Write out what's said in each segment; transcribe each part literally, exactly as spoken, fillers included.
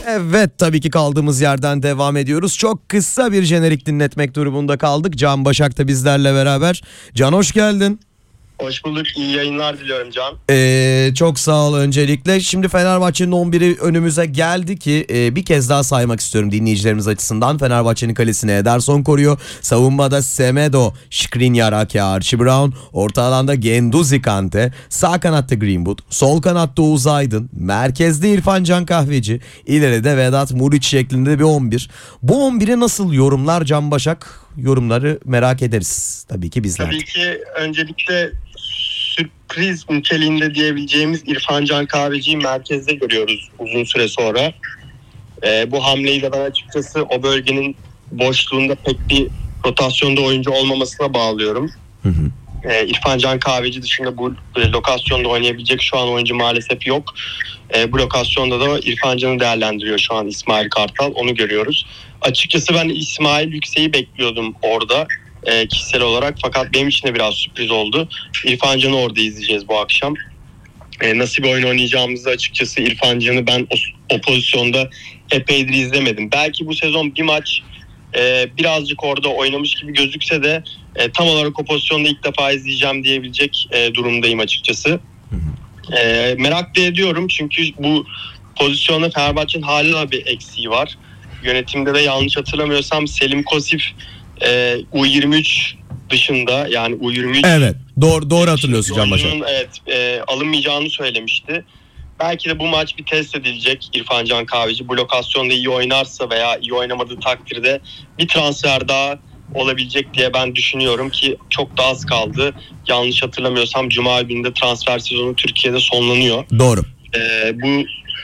Evet, tabii ki kaldığımız yerden devam ediyoruz. Çok kısa bir jenerik dinletmek durumunda kaldık. Can Başak da bizlerle beraber. Can, hoş geldin. Hoş bulduk. İyi yayınlar diliyorum Can. Ee, çok sağ ol öncelikle. Şimdi Fenerbahçe'nin on biri önümüze geldi ki e, bir kez daha saymak istiyorum dinleyicilerimiz açısından. Fenerbahçe'nin kalesini Ederson koruyor. Savunmada Semedo, Skriniar, Ake, Archie Brown. Orta alanda Guendouzi, Kante. Sağ kanatta Greenwood. Sol kanatta Oğuz Aydın. Merkezde İrfan Can Kahveci. İleride Vedat Muriç şeklinde bir on bir. Bu on biri nasıl yorumlar Can Başak? Yorumları merak ederiz tabii ki bizler. Tabii ki öncelikle sürpriz niteliğinde diyebileceğimiz İrfan Can Kahveci'yi merkezde görüyoruz uzun süre sonra. Ee, bu hamleyi de ben açıkçası o bölgenin boşluğunda pek bir rotasyonda oyuncu olmamasına bağlıyorum. Hı hı. Ee, İrfan Can Kahveci dışında bu lokasyonda oynayabilecek şu an oyuncu maalesef yok. Ee, bu lokasyonda da İrfan Can'ı değerlendiriyor şu an İsmail Kartal. Onu görüyoruz. Açıkçası ben İsmail Yüksek'i bekliyordum orada e, kişisel olarak. Fakat benim için de biraz sürpriz oldu. İrfan Can'ı orada izleyeceğiz bu akşam. E, nasıl bir oyun oynayacağımızı açıkçası İrfan Can'ı ben o, o pozisyonda epeydir izlemedim. Belki bu sezon bir maç e, birazcık orada oynamış gibi gözükse de e, tam olarak o pozisyonda ilk defa izleyeceğim diyebilecek e, durumdayım açıkçası. E, merak da ediyorum çünkü bu pozisyonda Fenerbahçe'nin hala bir eksiği var. Yönetimde de yanlış hatırlamıyorsam Selim Kosif e, U yirmi üç dışında, yani U yirmi üç Evet, doğru doğru hatırlıyorsun Can Başak. Evet, e, alınmayacağını söylemişti. Belki de bu maç bir test edilecek. İrfan Can Kahveci bu lokasyonda iyi oynarsa veya iyi oynamadığı takdirde bir transfer daha olabilecek diye ben düşünüyorum ki çok da az kaldı. Yanlış hatırlamıyorsam Cuma gününde transfer sezonu Türkiye'de sonlanıyor. Doğru. E, bu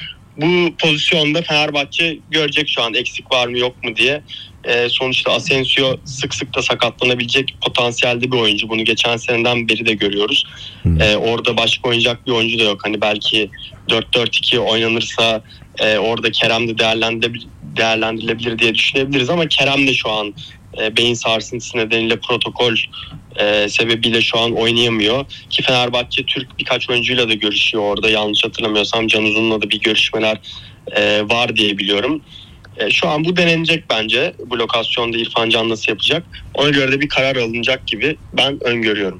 Bu pozisyonda Fenerbahçe görecek şu an eksik var mı yok mu diye. E, sonuçta Asensio sık sık da sakatlanabilecek potansiyelde bir oyuncu. Bunu geçen seneden beri de görüyoruz. E, orada başka oynayacak bir oyuncu da yok. Hani belki dört dört iki oynanırsa e, orada Kerem de değerlendirilebilir, değerlendirilebilir diye düşünebiliriz. Ama Kerem de şu an e, beyin sarsıntısı nedeniyle protokol e, sebebiyle şu an oynayamıyor. Ki Fenerbahçe Türk birkaç oyuncuyla da görüşüyor orada. Yanlış hatırlamıyorsam Can Uzun'la da bir görüşmeler e, var diye biliyorum. E, şu an bu denenecek bence. Bu lokasyonda İrfan Can nasıl yapacak? Ona göre de bir karar alınacak gibi ben öngörüyorum.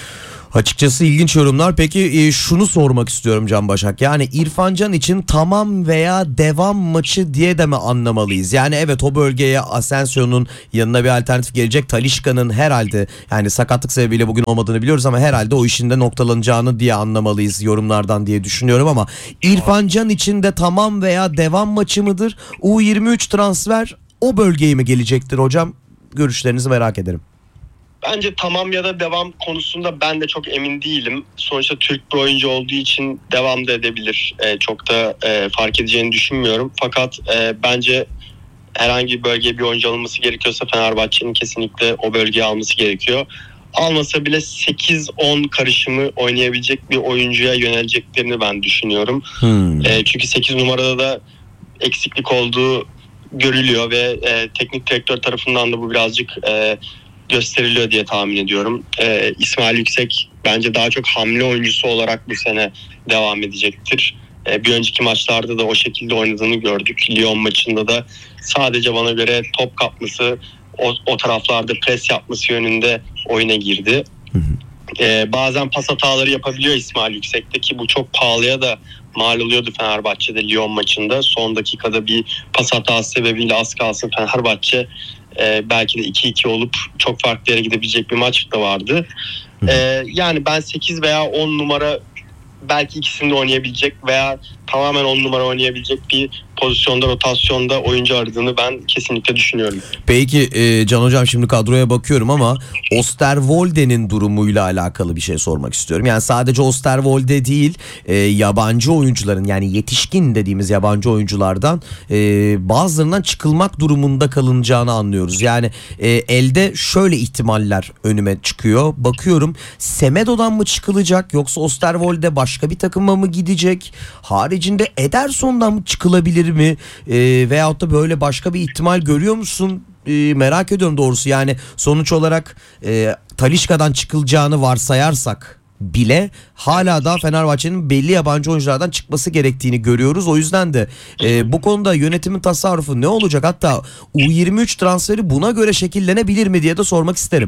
Açıkçası ilginç yorumlar. Peki e, şunu sormak istiyorum Can Başak. Yani İrfan Can için tamam veya devam maçı diye de mi anlamalıyız? Yani evet, o bölgeye Asensio'nun yanına bir alternatif gelecek. Talisca'nın herhalde, yani sakatlık sebebiyle bugün olmadığını biliyoruz ama herhalde o işin de noktalanacağını diye anlamalıyız yorumlardan diye düşünüyorum ama İrfan Can için de tamam veya devam maçı mıdır? U yirmi üç transfer o bölgeye mi gelecektir hocam? Görüşlerinizi merak ederim. Bence tamam ya da devam konusunda ben de çok emin değilim. Sonuçta Türk bir oyuncu olduğu için devam da edebilir. E, çok da e, fark edeceğini düşünmüyorum. Fakat e, bence herhangi bir bölgeye bir oyuncu alınması gerekiyorsa Fenerbahçe'nin kesinlikle o bölgeyi alması gerekiyor. Almasa bile sekiz on karışımı oynayabilecek bir oyuncuya yöneleceklerini ben düşünüyorum. Hmm. E, çünkü sekiz numarada da eksiklik olduğu görülüyor ve e, teknik direktör tarafından da bu birazcık E, gösteriliyor diye tahmin ediyorum. Ee, İsmail Yüksek bence daha çok hamle oyuncusu olarak bu sene devam edecektir. Ee, bir önceki maçlarda da o şekilde oynadığını gördük. Lyon maçında da sadece bana göre top kapması, o, o taraflarda pres yapması yönünde oyuna girdi. Ee, bazen pas hataları yapabiliyor İsmail Yüksek'te ki bu çok pahalıya da mal oluyordu Fenerbahçe'de Lyon maçında. Son dakikada bir pas hatası sebebiyle az kalsın Fenerbahçe Ee, belki de iki iki olup çok farklı yere gidebilecek bir maç da vardı. Ee, yani ben sekiz veya on numara belki ikisini de oynayabilecek veya tamamen on numara oynayabilecek bir pozisyonda, rotasyonda oyuncu aradığını ben kesinlikle düşünüyorum. Peki e, Can Hocam, şimdi kadroya bakıyorum ama Osterwolde'nin durumuyla alakalı bir şey sormak istiyorum. Yani sadece Osterwolde değil, e, yabancı oyuncuların, yani yetişkin dediğimiz yabancı oyunculardan e, bazılarından çıkılmak durumunda kalınacağını anlıyoruz. Yani e, elde şöyle ihtimaller önüme çıkıyor. Bakıyorum, Semedo'dan mı çıkılacak yoksa Osterwolde başka bir takıma mı gidecek? Haricinde Ederson'dan mı çıkılabilir mi? E, veyahut da böyle başka bir ihtimal görüyor musun? E, merak ediyorum doğrusu. Yani sonuç olarak e, Talisca'dan çıkılacağını varsayarsak bile hala daha Fenerbahçe'nin belli yabancı oyunculardan çıkması gerektiğini görüyoruz. O yüzden de e, bu konuda yönetimin tasarrufu ne olacak? Hatta U yirmi üç transferi buna göre şekillenebilir mi diye de sormak isterim.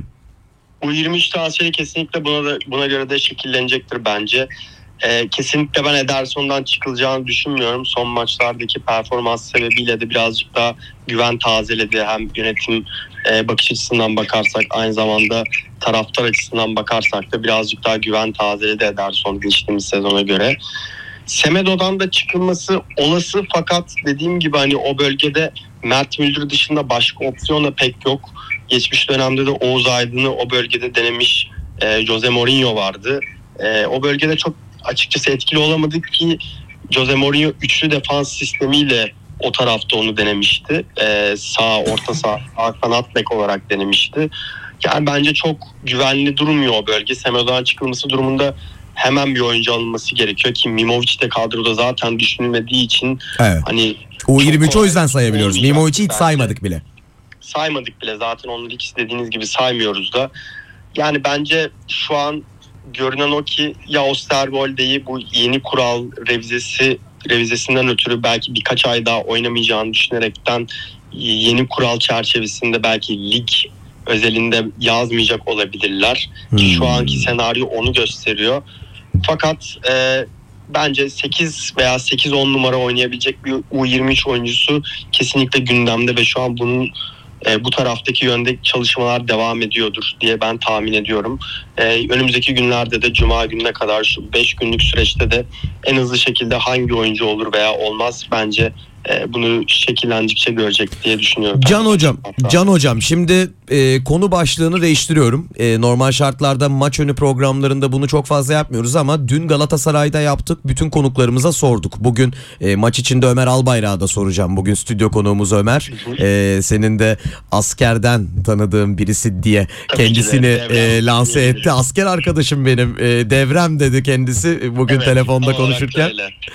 U yirmi üç transferi kesinlikle buna da, buna göre de şekillenecektir bence. Ee, kesinlikle ben Ederson'dan çıkılacağını düşünmüyorum. Son maçlardaki performans sebebiyle de birazcık daha güven tazeledi. Hem yönetim e, bakış açısından bakarsak, aynı zamanda taraftar açısından bakarsak da birazcık daha güven tazeledi Ederson geçtiğimiz sezona göre. Semedo'dan da çıkılması olası, fakat dediğim gibi hani o bölgede Mert Müldür dışında başka opsiyon da pek yok. Geçmiş dönemde de Oğuz Aydın'ı o bölgede denemiş e, Jose Mourinho vardı. E, o bölgede çok açıkçası etkili olamadık ki Jose Mourinho üçlü defans sistemiyle o tarafta onu denemişti. Ee, sağ, orta sağ, kanat bek olarak denemişti. Yani bence çok güvenli durmuyor o bölge. Semedo'dan çıkılması durumunda hemen bir oyuncu alınması gerekiyor ki Mimovic de kadroda zaten düşünülmediği için evet. Hani U yirmi üç o yüzden sayabiliyoruz. Mimovic'i hiç bence. saymadık bile. Saymadık bile zaten, onları hiç dediğiniz gibi saymıyoruz da. Yani bence şu an görünen o ki ya Osterwolde'yi bu yeni kural revizesi revizesinden ötürü belki birkaç ay daha oynamayacağını düşünerekten yeni kural çerçevesinde belki lig özelinde yazmayacak olabilirler. Hmm. Şu anki senaryo onu gösteriyor. Fakat e, bence sekiz veya sekiz on numara oynayabilecek bir U yirmi üç oyuncusu kesinlikle gündemde ve şu an bunun E, bu taraftaki yönde çalışmalar devam ediyordur diye ben tahmin ediyorum. E, önümüzdeki günlerde de Cuma gününe kadar şu beş günlük süreçte de en hızlı şekilde hangi oyuncu olur veya olmaz bence e, bunu şekillendikçe görecek diye düşünüyorum. Can hocam, Can hocam şimdi e, konu başlığını değiştiriyorum. E, normal şartlarda maç önü programlarında bunu çok fazla yapmıyoruz ama dün Galatasaray'da yaptık. Bütün konuklarımıza sorduk. Bugün e, maç içinde Ömer Albayrak'a da soracağım. Bugün stüdyo konuğumuz Ömer. E, senin de askerden tanıdığım birisi diye tabii kendisini de, e, lanse etti. Asker arkadaşım benim. E, Devrem dedi kendisi bugün evet, telefonda konuşurken.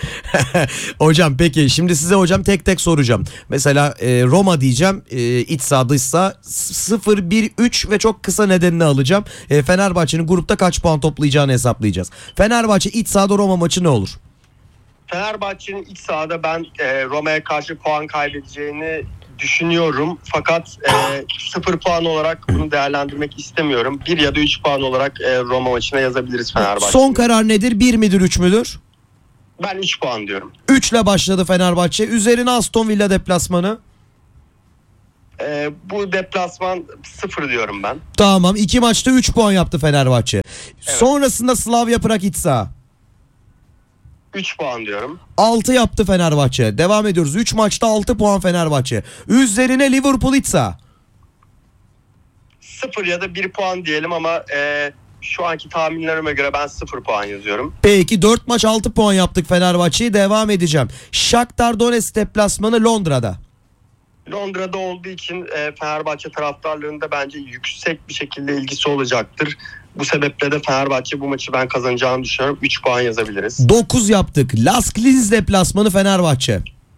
Hocam peki şimdi size hocam tek tek soracağım. Mesela e, Roma diyeceğim. E, iç saha dış saha sıfır bir üç ve çok kısa nedenini alacağım. E, Fenerbahçe'nin grupta kaç puan toplayacağını hesaplayacağız. Fenerbahçe iç sahada Roma maçı ne olur? Fenerbahçe'nin iç sahada ben e, Roma'ya karşı puan kaybedeceğini düşünüyorum. Fakat e, sıfır puan olarak bunu değerlendirmek istemiyorum. bir ya da üç puan olarak e, Roma maçına yazabiliriz Fenerbahçe. Son karar nedir? bir midir üç müdür? Ben üç puan diyorum. üç ile başladı Fenerbahçe. Üzerine Aston Villa deplasmanı. Ee, bu deplasman sıfır diyorum ben. Tamam. iki maçta üç puan yaptı Fenerbahçe. Evet. Sonrasında Slavia Prag iç saha. üç puan diyorum. altı yaptı Fenerbahçe. Devam ediyoruz. üç maçta altı puan Fenerbahçe. Üzerine Liverpool iç saha. sıfır ya da bir puan diyelim ama e, şu anki tahminlerime göre ben sıfır puan yazıyorum. Peki dört maç altı puan yaptık Fenerbahçe'yi. Devam edeceğim. Shakhtar Donetsk deplasmanı Londra'da. Londra'da olduğu için e, Fenerbahçe taraftarlarında bence yüksek bir şekilde ilgisi olacaktır. Bu sebeple de Fenerbahçe bu maçı ben kazanacağını düşünüyorum. üç puan yazabiliriz. dokuz yaptık. Lask Linz deplasmanı Fenerbahçe.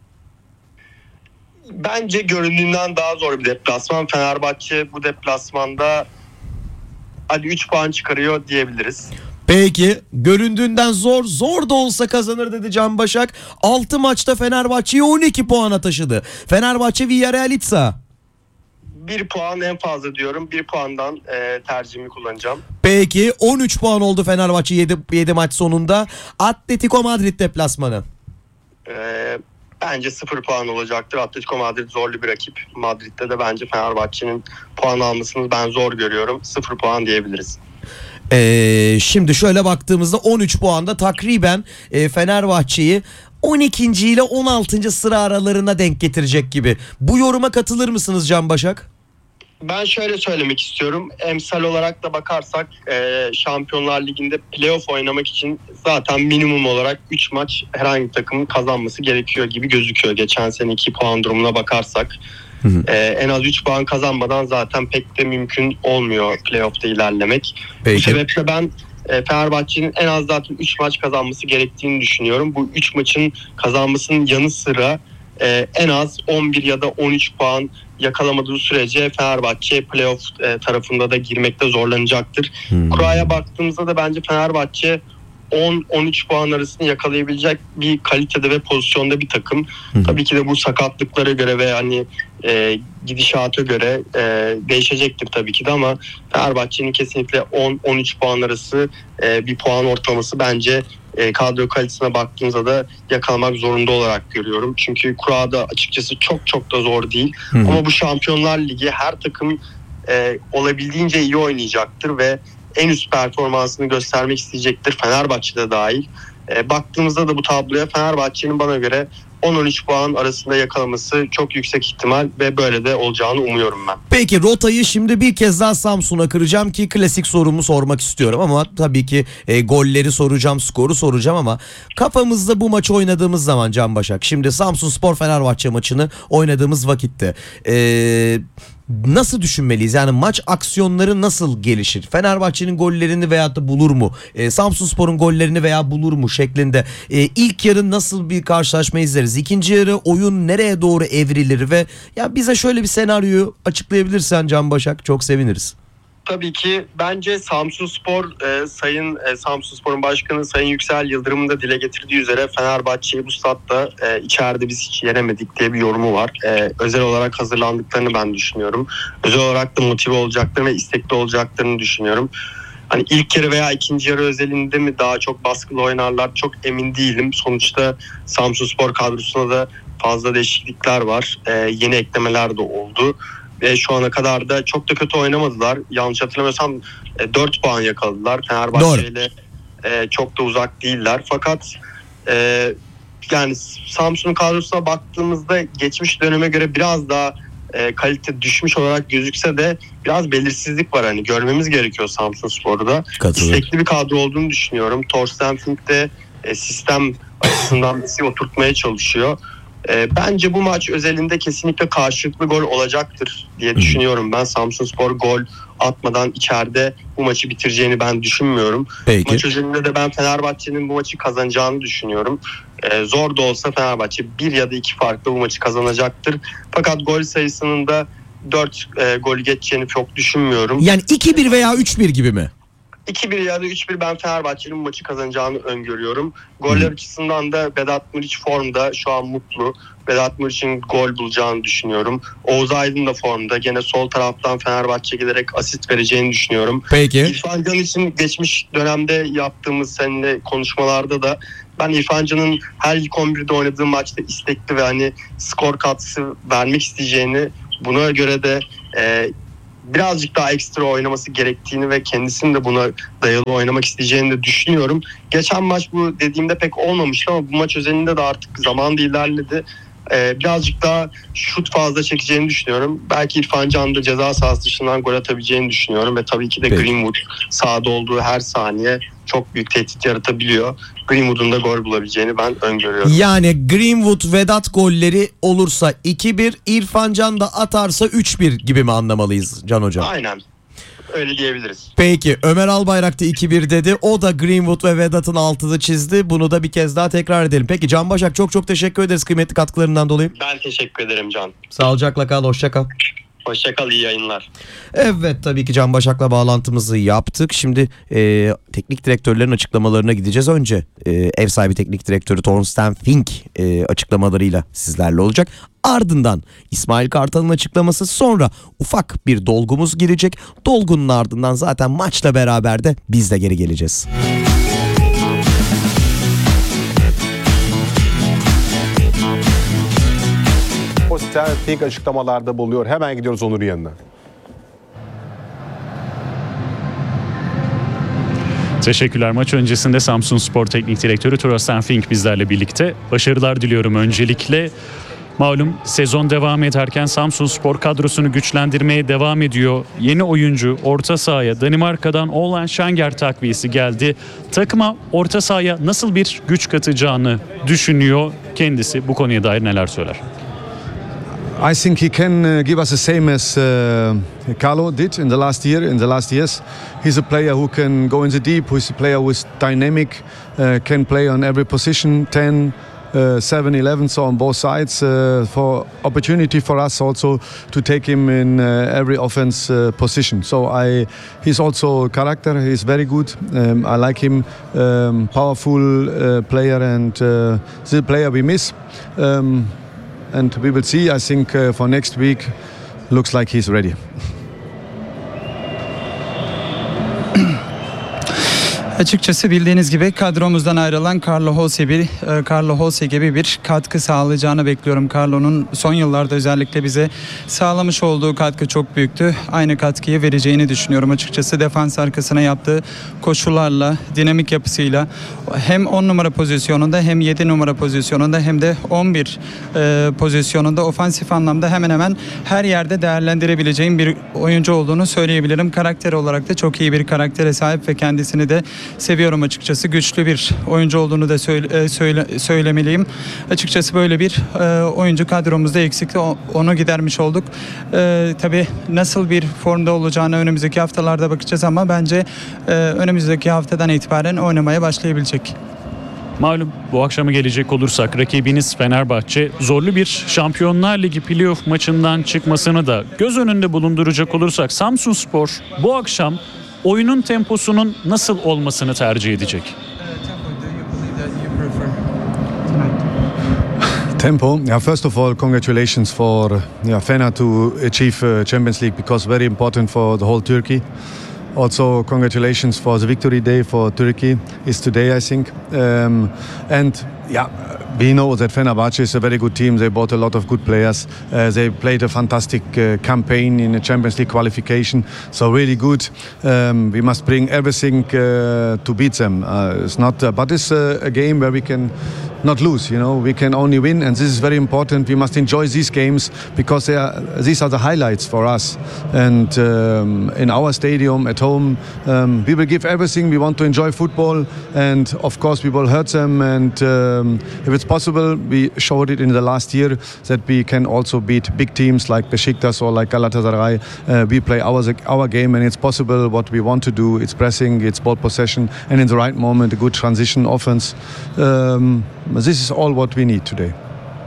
Bence göründüğünden daha zor bir deplasman. Fenerbahçe bu deplasmanda hadi üç puan çıkarıyor diyebiliriz. Peki göründüğünden zor zor da olsa kazanır dedi Can Başak. altı maçta Fenerbahçe'yi on iki puana taşıdı. Fenerbahçe Villarreal iç saha. bir puan en fazla diyorum. bir puandan e, tercihimi kullanacağım. Peki on üç puan oldu Fenerbahçe yedi, yedi maç sonunda. Atletico Madrid deplasmanı. Eee Bence sıfır puan olacaktır. Atletico Madrid zorlu bir rakip. Madrid'de de bence Fenerbahçe'nin puan almasını ben zor görüyorum. sıfır puan diyebiliriz. Ee, şimdi şöyle baktığımızda on üç puanda takriben e, Fenerbahçe'yi on ikinci ile on altıncı sıra aralarına denk getirecek gibi. Bu yoruma katılır mısınız Can Başak? Ben şöyle söylemek istiyorum. Emsal olarak da bakarsak e, Şampiyonlar Ligi'nde playoff oynamak için zaten minimum olarak üç maç herhangi bir takımın kazanması gerekiyor gibi gözüküyor. Geçen seneki puan durumuna bakarsak hı hı. E, en az üç puan kazanmadan zaten pek de mümkün olmuyor playoff'ta ilerlemek. Peki. Bu sebeple ben e, Fenerbahçe'nin en az zaten üç maç kazanması gerektiğini düşünüyorum. Bu üç maçın kazanmasının yanı sıra e, en az on bir ya da on üç puan yakalamadığı sürece Fenerbahçe playoff e, tarafında da girmekte zorlanacaktır. Hmm. Kuraya baktığımızda da bence Fenerbahçe on on üç puan arasını yakalayabilecek bir kalitede ve pozisyonda bir takım. Hı. Tabii ki de bu sakatlıklara göre ve hani e, gidişata göre e, değişecektir tabii ki de, ama Fenerbahçe'nin kesinlikle on on üç puan arası e, bir puan ortalaması bence e, kadro kalitesine baktığımızda da yakalamak zorunda olarak görüyorum. Çünkü kurada açıkçası çok çok da zor değil. Hı. Ama bu Şampiyonlar Ligi her takım e, olabildiğince iyi oynayacaktır ve en üst performansını göstermek isteyecektir, Fenerbahçe'de dahil. E, baktığımızda da bu tabloya Fenerbahçe'nin bana göre on on üç puan arasında yakalaması çok yüksek ihtimal ve böyle de olacağını umuyorum ben. Peki rotayı şimdi bir kez daha Samsun'a kıracağım ki klasik sorumu sormak istiyorum ama tabii ki e, golleri soracağım, skoru soracağım ama kafamızda bu maçı oynadığımız zaman Can Başak, şimdi Samsunspor Fenerbahçe maçını oynadığımız vakitte eee nasıl düşünmeliyiz? Yani maç aksiyonları nasıl gelişir? Fenerbahçe'nin gollerini veyahut da bulur mu? E, Samsunspor'un gollerini veya bulur mu şeklinde. E, ilk yarı nasıl bir karşılaşma izleriz? İkinci yarı oyun nereye doğru evrilir ve ya bize şöyle bir senaryoyu açıklayabilirsen Can Başak çok seviniriz. Tabii ki bence Samsunspor e, Sayın e, Samsunspor'un başkanı Sayın Yüksel Yıldırım'ın da dile getirdiği üzere Fenerbahçe'yi bu statta e, içeride biz hiç yenemedik diye bir yorumu var. E, özel olarak hazırlandıklarını ben düşünüyorum. Özel olarak da motive olacaklarını ve istekli olacaklarını düşünüyorum. Hani ilk yarı veya ikinci yarı özelinde mi daha çok baskılı oynarlar çok emin değilim. Sonuçta Samsunspor kadrosuna da fazla değişiklikler var. E, yeni eklemeler de oldu. Ve şu ana kadar da çok da kötü oynamadılar. Yanlış hatırlamıyorsam dört puan yakaladılar. Fenerbahçe ile e, çok da uzak değiller. Fakat e, yani Samsun'un kadrosuna baktığımızda geçmiş döneme göre biraz daha e, kalite düşmüş olarak gözükse de biraz belirsizlik var. Hani görmemiz gerekiyor Samsunspor'da. İstekli bir kadro olduğunu düşünüyorum. Thorsten Fink de e, sistem açısından bir şey oturtmaya çalışıyor. E, bence bu maç özelinde kesinlikle karşılıklı gol olacaktır diye düşünüyorum. Ben Samsunspor gol atmadan içeride bu maçı bitireceğini ben düşünmüyorum. Peki. Maç özelinde de ben Fenerbahçe'nin bu maçı kazanacağını düşünüyorum. E, zor da olsa Fenerbahçe bir ya da iki farklı bu maçı kazanacaktır. Fakat gol sayısının da dört e, gol geçeceğini çok düşünmüyorum. Yani iki bir veya üç bir gibi mi? iki bir ya da üç bir ben Fenerbahçe'nin maçı kazanacağını öngörüyorum. Goller açısından da Vedat Muriç formda, şu an mutlu. Vedat Muriç'in gol bulacağını düşünüyorum. Oğuz Aydın da formda. Gene sol taraftan Fenerbahçe giderek asist vereceğini düşünüyorum. Peki. İrfan Can için geçmiş dönemde yaptığımız seninle konuşmalarda da ben İrfan Can'ın her ilk on birde oynadığı maçta istekli ve hani skor katkısı vermek isteyeceğini, buna göre de e, birazcık daha ekstra oynaması gerektiğini ve kendisinin de buna dayalı oynamak isteyeceğini de düşünüyorum. Geçen maç bu dediğimde pek olmamıştı ama bu maç özelinde de artık zaman da ilerledi. Ee, birazcık daha şut fazla çekeceğini düşünüyorum. Belki İrfan Can da ceza sahası dışından gol atabileceğini düşünüyorum ve tabii ki de Peki. Greenwood sahada olduğu her saniye çok büyük tehdit yaratabiliyor. Greenwood'un da gol bulabileceğini ben öngörüyorum. Yani Greenwood, Vedat golleri olursa iki bir, İrfan Can da atarsa üç bir gibi mi anlamalıyız Can Hocam? Aynen. Öyle diyebiliriz. Peki Ömer Albayrak da iki bir dedi. O da Greenwood ve Vedat'ın altını çizdi. Bunu da bir kez daha tekrar edelim. Peki Can Başak çok çok teşekkür ederiz kıymetli katkılarından dolayı. Ben teşekkür ederim Can. Sağlıcakla kal, hoşça kal. Hoşça kal, iyi yayınlar. Evet, tabii ki Can Başak'la bağlantımızı yaptık. Şimdi e, teknik direktörlerin açıklamalarına gideceğiz. Önce e, ev sahibi teknik direktörü Thorsten Fink e, açıklamalarıyla sizlerle olacak. Ardından İsmail Kartal'ın açıklaması, sonra ufak bir dolgumuz girecek. Dolgunun ardından zaten maçla beraber de biz de geri geleceğiz. Thorsten Fink açıklamalarda bulunuyor. Hemen gidiyoruz Onur'un yanına. Teşekkürler. Maç öncesinde Samsunspor Teknik Direktörü Thorsten Fink bizlerle birlikte. Başarılar diliyorum öncelikle. Malum sezon devam ederken Samsunspor kadrosunu güçlendirmeye devam ediyor. Yeni oyuncu orta sahaya Danimarka'dan Olan Schenker takviyesi geldi. Takıma orta sahaya nasıl bir güç katacağını düşünüyor kendisi. Bu konuya dair neler söyler? I think he can uh, give us the same as uh, Carlo did in the last year. In the last years, he's a player who can go into deep. Who's a player who's dynamic, uh, can play on every position, ten, uh, seven elevens on both sides uh, for opportunity for us also to take him in uh, every offense uh, position. So I, he's also character. He's very good. Um, I like him. Um, powerful uh, player and uh, the player we miss. Um, and we will see. I think uh, for next week, looks like he's ready. Açıkçası bildiğiniz gibi kadromuzdan ayrılan Carlo Jose, bir, Carlo Jose gibi bir katkı sağlayacağını bekliyorum. Carlo'nun son yıllarda özellikle bize sağlamış olduğu katkı çok büyüktü. Aynı katkıyı vereceğini düşünüyorum açıkçası. Defans arkasına yaptığı koşularla, dinamik yapısıyla hem on numara pozisyonunda hem yedi numara pozisyonunda hem de on bir e, pozisyonunda ofansif anlamda hemen hemen her yerde değerlendirebileceğim bir oyuncu olduğunu söyleyebilirim. Karakter olarak da çok iyi bir karaktere sahip ve kendisini de seviyorum açıkçası. Güçlü bir oyuncu olduğunu da söyle, söyle, söylemeliyim. Açıkçası böyle bir e, oyuncu kadromuzda eksikti. Onu gidermiş olduk. E, tabii nasıl bir formda olacağını önümüzdeki haftalarda bakacağız ama bence e, önümüzdeki haftadan itibaren oynamaya başlayabilecek. Malum bu akşama gelecek olursak rakibiniz Fenerbahçe zorlu bir Şampiyonlar Ligi playoff maçından çıkmasını da göz önünde bulunduracak olursak Samsunspor bu akşam oyunun temposunun nasıl olmasını tercih edecek? Tempo. Yeah, first of all, congratulations for yeah, Fener to achieve uh, Champions League because very important for the whole Turkey. Also, congratulations for the victory day for Turkey. It's today, I think. Um, and yeah, we know that Fenerbahce is a very good team. They bought a lot of good players. Uh, they played a fantastic uh, campaign in the Champions League qualification. So really good. Um, we must bring everything uh, to beat them. Uh, it's not, uh, but it's a, a game where we can not lose. You know, we can only win, and this is very important. We must enjoy these games because they are, these are the highlights for us. And um, in our stadium at home, um, we will give everything. We want to enjoy football, and of course, we will hurt them. And um, if it's possible, we showed it in the last year that we can also beat big teams like Besiktas or like Galatasaray. Uh, we play our our game, and it's possible. What we want to do, it's pressing, it's ball possession, and in the right moment, a good transition offense. Um, this is all what we need today.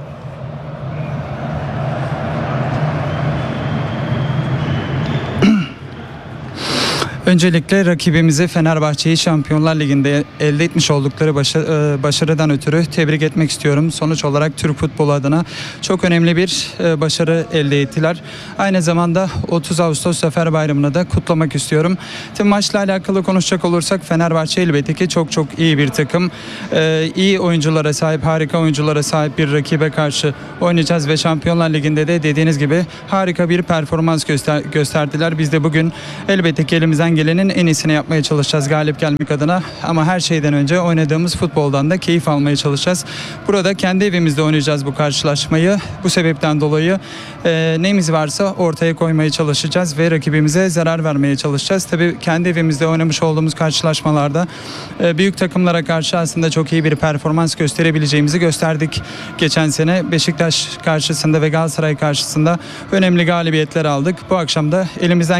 Öncelikle rakibimizi Fenerbahçe'yi Şampiyonlar Ligi'nde elde etmiş oldukları başa- başarıdan ötürü tebrik etmek istiyorum. Sonuç olarak Türk futbolu adına çok önemli bir başarı elde ettiler. Aynı zamanda otuz Ağustos Zafer Bayramı'nı da kutlamak istiyorum. Tüm maçla alakalı konuşacak olursak Fenerbahçe elbette ki çok çok iyi bir takım. İyi oyunculara sahip, harika oyunculara sahip bir rakibe karşı oynayacağız ve Şampiyonlar Ligi'nde de dediğiniz gibi harika bir performans göster- gösterdiler. Biz de bugün elbette ki elimizden gelenin en iyisini yapmaya çalışacağız galip gelmek adına, ama her şeyden önce oynadığımız futboldan da keyif almaya çalışacağız. Burada kendi evimizde oynayacağız bu karşılaşmayı. Bu sebepten dolayı e, neyimiz varsa ortaya koymaya çalışacağız ve rakibimize zarar vermeye çalışacağız. Tabii kendi evimizde oynamış olduğumuz karşılaşmalarda e, büyük takımlara karşı aslında çok iyi bir performans gösterebileceğimizi gösterdik. Geçen sene Beşiktaş karşısında ve Galatasaray karşısında önemli galibiyetler aldık. Bu akşam da elimizden